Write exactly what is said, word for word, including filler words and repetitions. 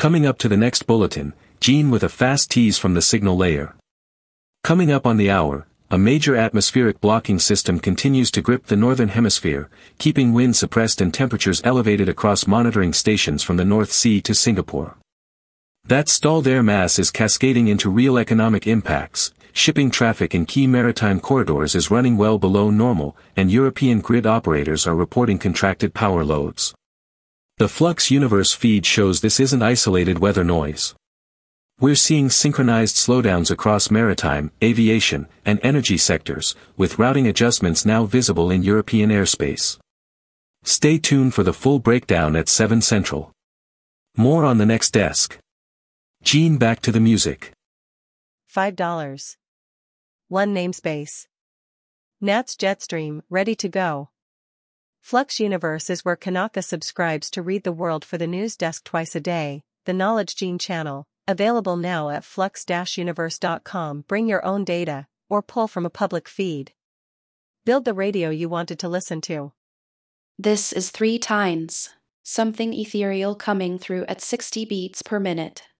Coming up to the next bulletin, Gene with a fast tease from the signal layer. Coming up on the hour, a major atmospheric blocking system continues to grip the northern hemisphere, keeping wind suppressed and temperatures elevated across monitoring stations from the North Sea to Singapore. That stalled air mass is cascading into real economic impacts. Shipping traffic in key maritime corridors is running well below normal, and European grid operators are reporting contracted power loads. The Flux Universe feed shows this isn't isolated weather noise. We're seeing synchronized slowdowns across maritime, aviation, and energy sectors, with routing adjustments now visible in European airspace. Stay tuned for the full breakdown at seven Central. More on the next desk. Gene, back to the music. five dollars. One namespace. Nats Jetstream, ready to go. Flux Universe is where Kanaka subscribes to read the world for the news desk twice a day, the Knowledge Gene channel, available now at flux dash universe dot com. Bring your own data, or pull from a public feed. Build the radio you wanted to listen to. This is three times. Something ethereal coming through at sixty beats per minute.